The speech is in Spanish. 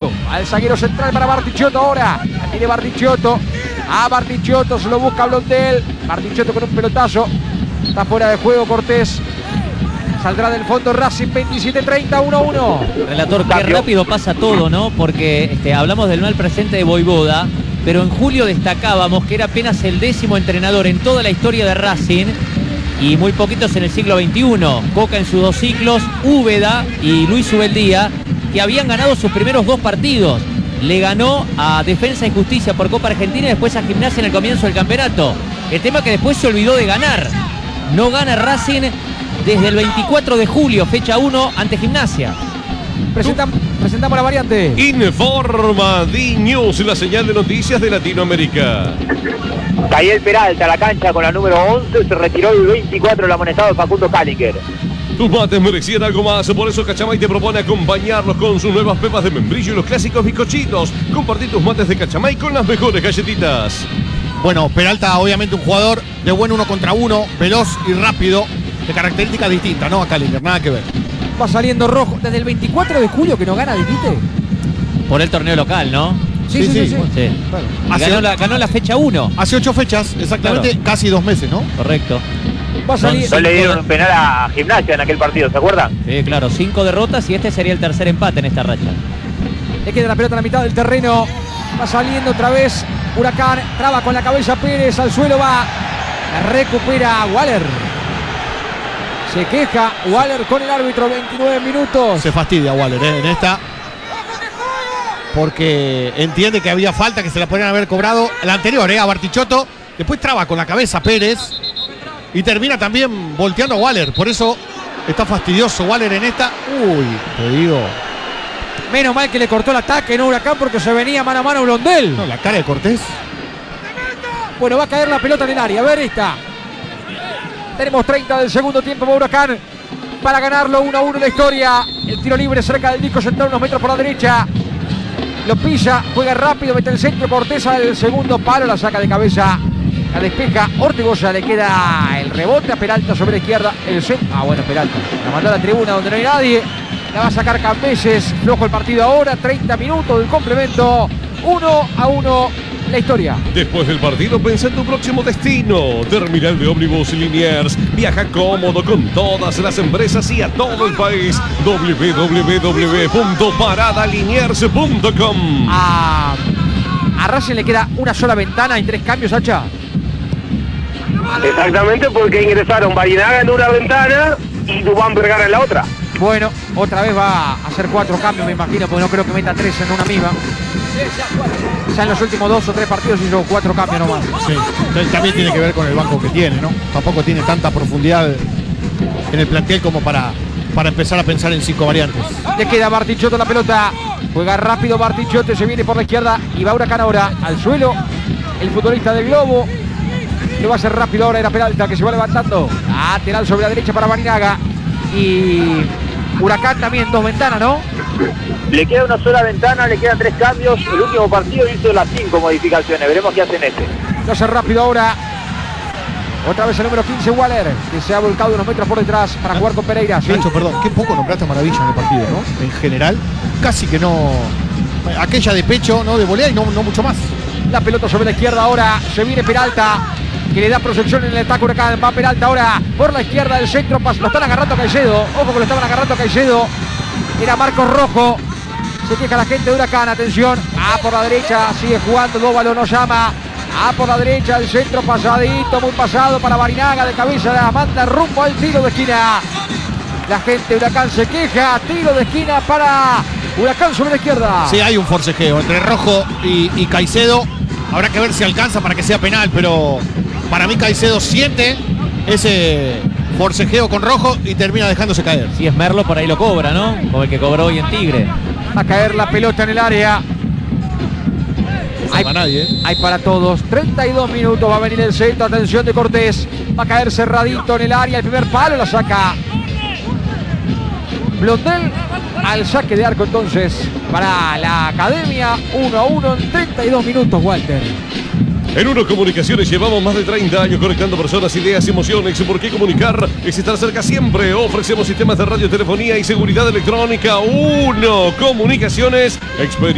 Bartichotto. Al zaguero central para Bartichotto ahora. La tiene Bartichotto. A Bartichotto se lo busca Blondel. Bartichotto con un pelotazo. Está fuera de juego Cortés. Saldrá del fondo Racing 27-30, 1-1. Relator, qué rápido pasa todo, ¿no? Porque hablamos del mal presente de Vojvoda, pero en julio destacábamos que era apenas el 10º entrenador en toda la historia de Racing y muy poquitos en el siglo XXI. Coca en sus 2 ciclos, Úbeda y Luis Ubeldía, que habían ganado sus primeros 2 partidos. Le ganó a Defensa y Justicia por Copa Argentina y después a Gimnasia en el comienzo del campeonato. El tema que después se olvidó de ganar. No gana Racing desde el 24 de julio, fecha 1 ante Gimnasia. Presentamos la variante. Informa D-News, la señal de noticias de Latinoamérica. Cayel Peralta a la cancha con la número 11, se retiró el 24 el amonestado Facundo Kallinger. Tus mates merecían algo más, por eso Cachamay te propone acompañarlos con sus nuevas pepas de membrillo y los clásicos bizcochitos. Compartí tus mates de Cachamay con las mejores galletitas. Bueno, Peralta obviamente un jugador de buen 1 contra 1, veloz y rápido, de características distintas, ¿no? A Kallinger, nada que ver. Va saliendo Rojo. Desde el 24 de julio que no gana, dijiste. Por el torneo local, ¿no? Sí. Sí. Claro. Ganó la fecha 1. Hace 8 fechas, exactamente, Claro. casi 2 meses, ¿no? Correcto. Va a salir. No le dieron un penal a Gimnasia en aquel partido, ¿se acuerdan? Sí, claro, 5 derrotas y este sería el tercer empate en esta racha. Le queda la pelota en la mitad del terreno. Va saliendo otra vez Huracán. Traba con la cabeza Pérez. Al suelo va. La recupera Waller. Se queja Waller con el árbitro. 29 minutos. Se fastidia Waller, en esta. Porque entiende que había falta, que se la podrían haber cobrado la anterior, a Bartichotto. Después traba con la cabeza Pérez. Y termina también volteando a Waller. Por eso está fastidioso Waller en esta. Uy, te digo. Menos mal que le cortó el ataque, no Huracán, porque se venía mano a mano Blondel. No, la cara de Cortés. Bueno, va a caer la pelota en el área. A ver esta. Tenemos 30 del segundo tiempo para Huracán. Para ganarlo 1-1 en la historia. El tiro libre cerca del disco central, unos metros por la derecha. Lo pisa, juega rápido, mete el centro. Cortés al segundo palo, la saca de cabeza. La despeja Ortigosa, le queda el rebote a Peralta sobre la izquierda. El centro. Bueno, Peralta. La mandó a la tribuna donde no hay nadie. La va a sacar Cambeses. Flojo el partido ahora. 30 minutos del complemento. 1-1 la historia. Después del partido, pensa en tu próximo destino. Terminal de ómnibus Liniers. Viaja cómodo con todas las empresas y a todo el país. www.paradaliniers.com. A Racing le queda una sola ventana y 3 cambios, Hacha. Exactamente, porque ingresaron Barinaga en una ventana y Dubán Vergara en la otra. Bueno, otra vez va a hacer 4 cambios, me imagino, porque no creo que meta 3 en una misma. Ya en los últimos 2 o 3 partidos hizo 4 cambios nomás. Sí, también tiene que ver con el banco que tiene, ¿no? Tampoco tiene tanta profundidad en el plantel como para empezar a pensar en 5 variantes. Le queda Bartichotto la pelota. Juega rápido Bartichotto, se viene por la izquierda y va Huracán ahora al suelo. El futbolista del Globo. Lo va a hacer rápido ahora, era Peralta que se va levantando. Lateral sobre la derecha para Barinaga. Y Huracán también 2 ventanas, ¿no? Le queda una sola ventana, le quedan 3 cambios. El último partido hizo las 5 modificaciones. Veremos qué hacen este. Lo hace rápido ahora. Otra vez el número 15, Waller, que se ha volcado unos metros por detrás para jugar con Pereira. Sí. Nacho, perdón, qué poco nombraste a Maravilla en el partido, ¿no? En general, casi que no. Aquella de pecho, ¿no? De volea y no mucho más. La pelota sobre la izquierda ahora. Se viene Peralta, que le da protección en el ataque Huracán. Va Peralta ahora por la izquierda del centro. Lo están agarrando a Caicedo. Ojo que lo estaban agarrando a Caicedo. Era Marcos Rojo. Se queja la gente de Huracán. Atención. Por la derecha. Sigue jugando. Dóvalo no llama. Por la derecha. El centro pasadito. Muy pasado para Barinaga. De cabeza la manda rumbo al tiro de esquina. La gente de Huracán se queja. Tiro de esquina para Huracán sobre la izquierda. Sí, hay un forcejeo entre Rojo y Caicedo. Habrá que ver si alcanza para que sea penal, pero para mí Caicedo siente ese forcejeo con Rojo y termina dejándose caer. Si es Merlo, por ahí lo cobra, ¿no? Como el que cobró hoy en Tigre. Va a caer la pelota en el área. Hay para todos. 32 minutos. Va a venir el centro. Atención de Cortés. Va a caer cerradito en el área. El primer palo la saca Blondel. Al saque de arco entonces para la academia. 1-1 en 32 minutos, Walter. En Uno Comunicaciones llevamos más de 30 años conectando personas, ideas y emociones. ¿Por qué comunicar? Es estar cerca siempre. Ofrecemos sistemas de radiotelefonía y seguridad electrónica. Uno Comunicaciones.